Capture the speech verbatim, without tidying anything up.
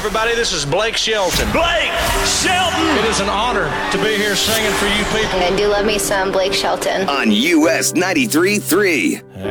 everybody. This is Blake Shelton. Blake Shelton! It is an honor to be here singing for you people. I do love me some Blake Shelton. On U S ninety-three point three.